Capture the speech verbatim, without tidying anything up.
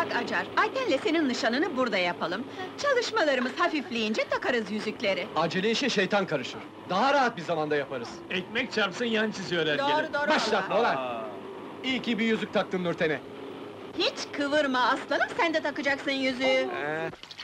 Bak Acar, Ayten'le senin nişanını burada yapalım. Çalışmalarımız hafifleyince takarız yüzükleri. Acele işe şeytan karışır. Daha rahat bir zamanda yaparız. Ekmek çarpsın yan çiziyor hergele. Doğru doğru. Başlatma valla. ulan! İyi ki bir yüzük taktın Nurten'e. Hiç kıvırma aslanım, sen de takacaksın yüzüğü. Ee,